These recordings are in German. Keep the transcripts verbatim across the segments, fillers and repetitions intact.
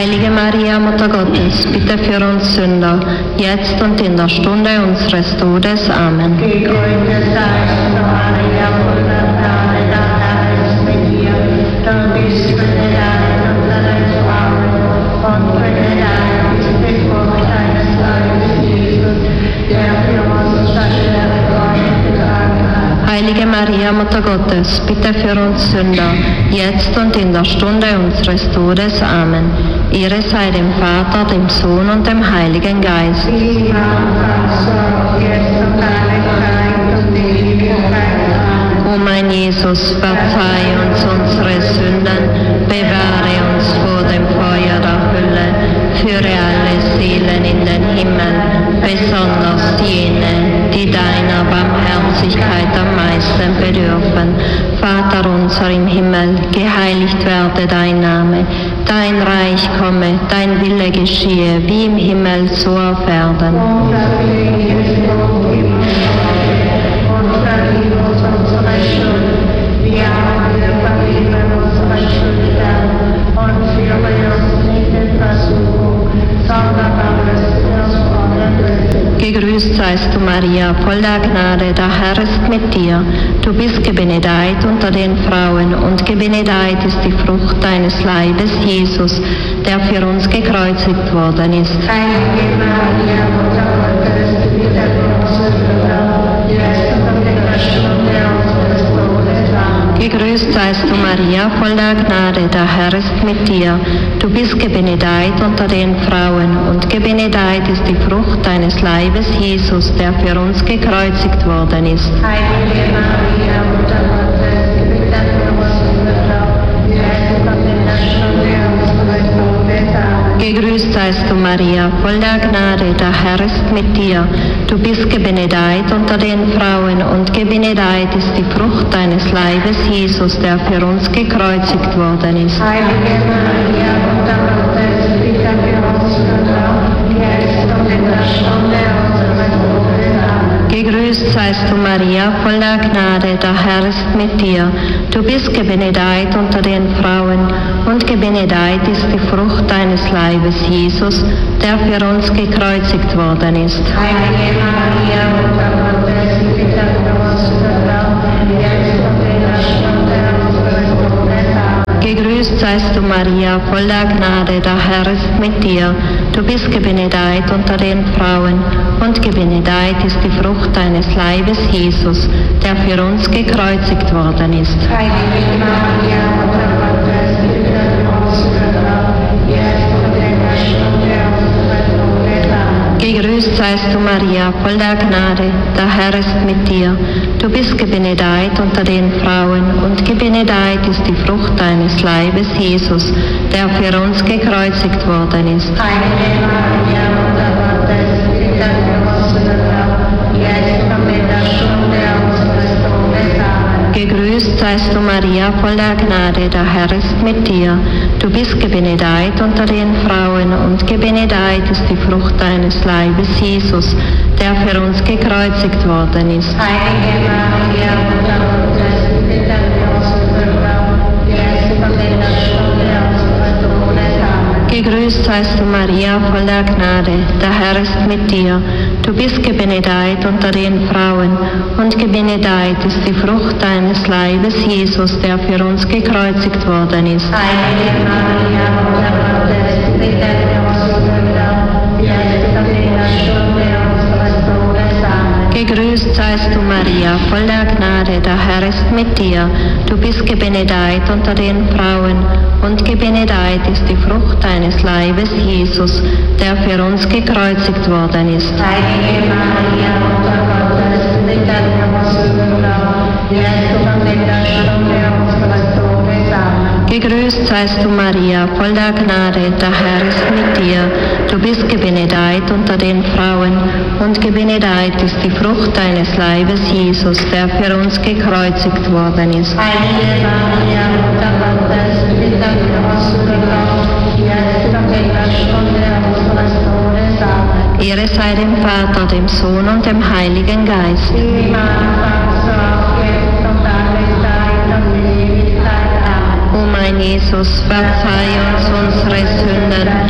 Heilige Maria, Mutter Gottes, bitte für uns Sünder, jetzt und in der Stunde unseres Todes. Amen. Gegründet seist du, Maria, voll der Gnade, der Herr ist mit dir. Du bist benedeit unter den Frauen und benedeit ist die Frucht deines Leibes, Jesus, der für uns das schwere Kreuz getragen hat. Heilige Maria, Mutter Gottes, bitte für uns Sünder, jetzt und in der Stunde unseres Todes. Amen. Ehre sei dem Vater, dem Sohn und dem Heiligen Geist. Wie am Anfang, so auch jetzt und alle Zeit und Ewigkeit. Amen. O mein Jesus, verzeih uns unsere Sünden, bewahre uns vor dem Feuer der Hölle, führe alle Seelen in den Himmel, besonders jene, die deiner Barmherzigkeit am meisten bedürfen. Vater unser im Himmel, geheiligt werde dein Name, dein Reich komme, dein Wille geschehe, wie im Himmel so auf Erden. Unser tägliches Brot gib uns heute und vergib uns unsere Schuld, wie auch wir vergeben unseren Schuldnern, und führe uns nicht in Versuchung, sondern erlöse uns von dem Bösen. Gegrüßt seist du, Maria, voll der Gnade, der Herr ist mit dir. Du bist gebenedeit unter den Frauen, und gebenedeit ist die Frucht deines Leibes, Jesus, der für uns gekreuzigt worden ist. Heilige Maria, Mutter Gottes, bitte für uns Sünder, jetzt und in der Stunde unseres Todes. Amen. Gegrüßt seist du, Maria, voll der Gnade, der Herr ist mit dir. Du bist gebenedeit unter den Frauen, und gebenedeit ist die Frucht deines Leibes, Jesus, der für uns gekreuzigt worden ist. Heilige Maria, Mutter Gottes, bitte für uns Sünder, jetzt und in der Stunde unseres Todes. Amen. Gegrüßt seist du, Maria, voll der Gnade, der Herr ist mit dir. Du bist gebenedeit unter den Frauen, und gebenedeit ist die Frucht deines Leibes, Jesus, der für uns gekreuzigt worden ist. Heilige Maria, Mutter Gottes, bitte für uns Sünder, jetzt und in der Stunde unseres Todes. Amen. Gegrüßt seist du, Maria, voll der Gnade, der Herr ist mit dir. Du bist gebenedeit unter den Frauen, und gebenedeit ist die Frucht deines Leibes, Jesus, der für uns gekreuzigt worden ist. Heilige Maria, Mutter Gottes, bitte für uns Sünder, jetzt und in der Stunde unseres Todes. Amen. Gegrüßt seist du, Maria, voll der Gnade, der Herr ist mit dir. Du bist gebenedeit unter den Frauen, und gebenedeit ist die Frucht deines Leibes, Jesus, der für uns gekreuzigt worden ist. Heilige Maria, Mutter Gottes, bitte für uns Sünder, jetzt und in der Stunde unseres Todes. Amen. Gegrüßt seist du, Maria, voll der Gnade, der Herr ist mit dir. Du bist gebenedeit unter den Frauen, und gebenedeit ist die Frucht deines Leibes, Jesus, der für uns gekreuzigt worden ist. Heilige Maria, Mutter Gottes, bitte für uns Sünder, jetzt und in der Stunde unseres Todes. Amen. Gegrüßt seist du, Maria, voll der Gnade, der Herr ist mit dir. Du bist gebenedeit unter den Frauen, und gebenedeit ist die Frucht deines Leibes, Jesus, der für uns gekreuzigt worden ist. Heilige Maria, Mutter Gottes, bitte für uns Sünder, jetzt und in der Stunde unseres Todes. Amen. Gegrüßt seist du, Maria, voll der Gnade, der Herr ist mit dir. Du bist gebenedeit unter den Frauen, und gebenedeit ist die Frucht deines Leibes, Jesus, der für uns gekreuzigt worden ist. Heilige Maria, Mutter Gottes, bitte für uns Sünder, jetzt und in der Stunde unseres Todes. Amen. Gegrüßt seist du, Maria, voll der Gnade, der Herr ist mit dir. Du bist gebenedeit unter den Frauen, und gebenedeit ist die Frucht deines Leibes, Jesus, der für uns gekreuzigt worden ist. Heilige Maria, Mutter Gottes, bitte für uns Sünder, jetzt und in der Stunde unseres Todes. Amen. Gegrüßt seist du, Maria, voll der Gnade, der Herr ist mit dir. Du bist gebenedeit unter den Frauen, und gebenedeit ist die Frucht deines Leibes, Jesus, der für uns gekreuzigt worden ist. Heilige Maria, Mutter Gottes, bitte für uns Sünder, jetzt und in der Stunde unseres Todes. Amen. Ehre sei dem Vater, dem Sohn und dem Heiligen Geist. Wie im Anfang, so auch jetzt und alle Zeit und in Ewigkeit. Amen. O mein Jesus, verzeih uns unsere Sünden,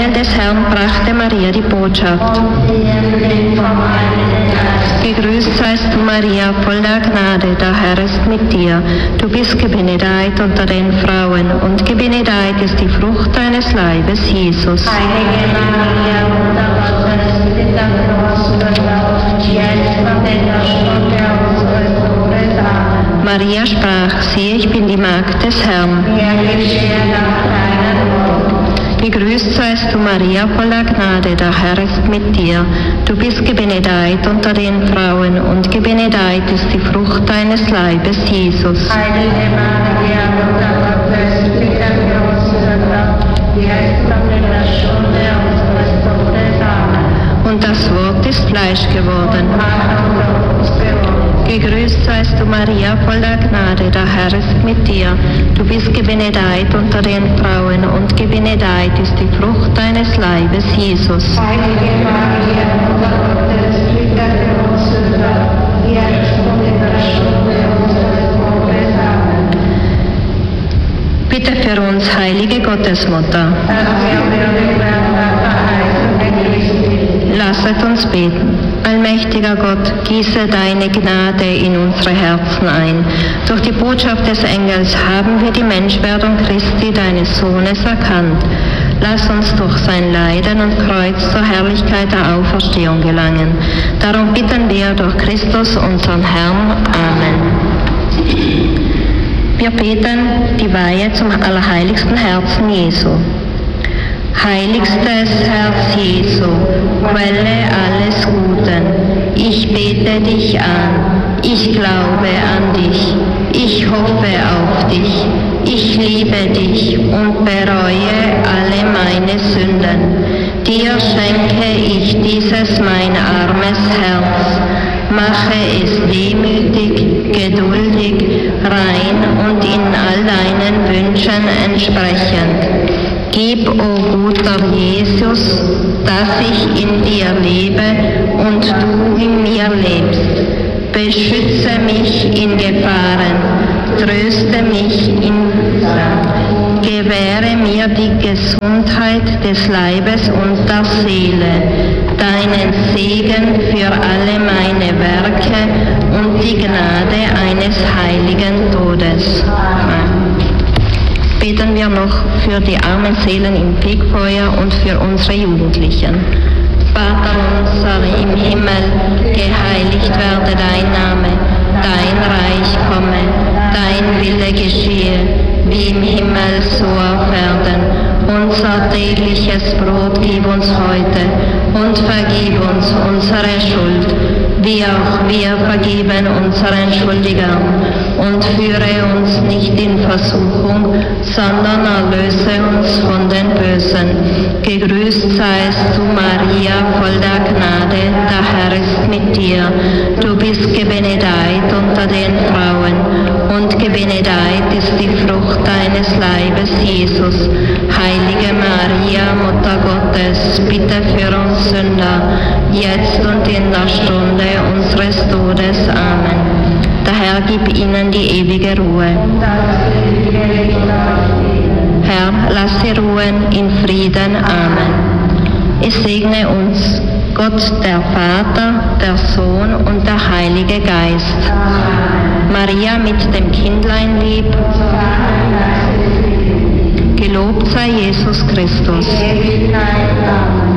Engel des Herrn brachte Maria die Botschaft. Gegrüßt seist du, Maria, voll der Gnade, der Herr ist mit dir. Du bist gebenedeit unter den Frauen, und gebenedeit ist die Frucht deines Leibes, Jesus. Heilige Maria, Mutter Gottes, bitte für uns Sünder, jetzt und in der Stunde unseres Todes. Amen. Maria sprach, siehe, ich bin die Magd des Herrn. Mir geschehe nach deinem Wort. Gegrüßt seist du, Maria, voller Gnade, der Herr ist mit dir. Du bist gebenedeit unter den Frauen, und gebenedeit ist die Frucht deines Leibes, Jesus. Heilige Maria, Mutter Gottes, bitte für uns Sünder, jetzt und in der Stunde unseres Todes. Amen. Und das Wort ist Fleisch geworden. Gegrüßt seist du, Maria, voller Gnade, der Herr ist mit dir. Du bist gebenedeit unter den Frauen, und gebenedeit ist die Frucht deines Leibes, Jesus. Heilige Maria, Mutter Gottes, bitte für uns Sünder, jetzt und in der Stunde unseres Todes. Amen. Bitte für uns, heilige Gottesmutter. Lasset uns beten. Allmächtiger Gott, gieße deine Gnade in unsere Herzen ein. Durch die Botschaft des Engels haben wir die Menschwerdung Christi, deines Sohnes, erkannt. Lass uns durch sein Leiden und Kreuz zur Herrlichkeit der Auferstehung gelangen. Darum bitten wir durch Christus, unseren Herrn. Amen. Wir beten die Weihe zum allerheiligsten Herzen Jesu. Heiligstes Herz Jesu, Quelle alles Guten, ich bete dich an, ich glaube an dich, ich hoffe auf dich, ich liebe dich und bereue alle meine Sünden. Dir schenke ich dieses mein armes Herz, mache es demütig, geduldig, rein und in all deinen Wünschen entsprechend. Gib, o guter Jesus, dass ich in dir lebe und du in mir lebst. Beschütze mich in Gefahren, tröste mich in Mühsam. Gewähre mir die Gesundheit des Leibes und der Seele, deinen Segen für alle meine Werke und die Gnade eines heiligen Todes. Amen. Beten wir noch für die armen Seelen im Fegfeuer und für unsere Jugendlichen. Vater unser im Himmel, geheiligt werde dein Name, dein Reich komme, dein Wille geschehe, wie im Himmel so auf Erden. Unser tägliches Brot gib uns heute und vergib uns unsere Schuld, wie auch wir vergeben unseren Schuldigern. Und führe uns nicht in Versuchung, sondern erlöse uns von den Bösen. Gegrüßt seist du, Maria, voll der Gnade, der Herr ist mit dir. Du bist gebenedeit unter den Frauen, und gebenedeit ist die Frucht deines Leibes, Jesus. Heilige Maria, Mutter Gottes, bitte für uns Sünder, jetzt und in der Stunde unseres Todes. Amen. Der Herr gib ihnen die ewige Ruhe. Herr, lass sie ruhen in Frieden. Amen. Es segne uns Gott, der Vater, der Sohn und der Heilige Geist. Maria mit dem Kindlein lieb. Gelobt sei Jesus Christus.